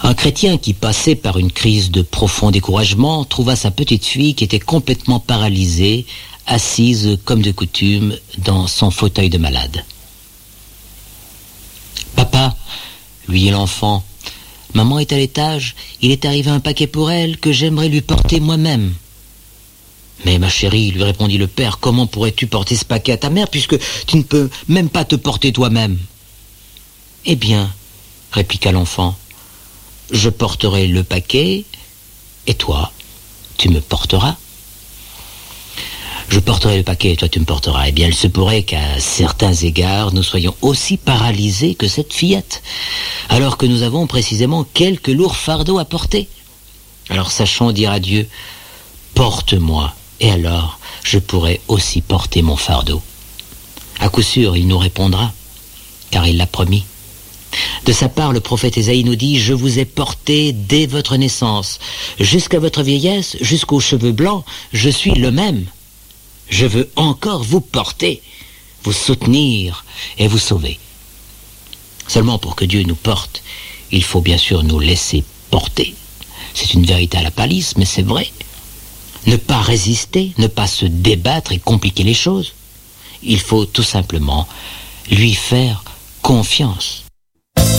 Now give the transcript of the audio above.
Un chrétien qui passait par une crise de profond découragement trouva sa petite fille qui était complètement paralysée, assise comme de coutume dans son fauteuil de malade. « Papa, lui dit l'enfant, maman est à l'étage, il est arrivé un paquet pour elle que j'aimerais lui porter moi-même. » « Mais ma chérie, lui répondit le père, comment pourrais-tu porter ce paquet à ta mère puisque tu ne peux même pas te porter toi-même ?»« Eh bien, répliqua l'enfant, je porterai le paquet et toi, tu me porteras. » « Je porterai le paquet et toi tu me porteras. » Eh bien, il se pourrait qu'à certains égards, nous soyons aussi paralysés que cette fillette, alors que nous avons précisément quelques lourds fardeaux à porter. Alors sachons dire à Dieu, « Porte-moi, et alors je pourrai aussi porter mon fardeau. » À coup sûr, il nous répondra, car il l'a promis. De sa part, le prophète Ésaïe nous dit « Je vous ai porté dès votre naissance, jusqu'à votre vieillesse, jusqu'aux cheveux blancs, je suis le même. Je veux encore vous porter, vous soutenir et vous sauver. » Seulement pour que Dieu nous porte, il faut bien sûr nous laisser porter. C'est une vérité à la palisse, mais c'est vrai. Ne pas résister, ne pas se débattre et compliquer les choses. Il faut tout simplement lui faire confiance.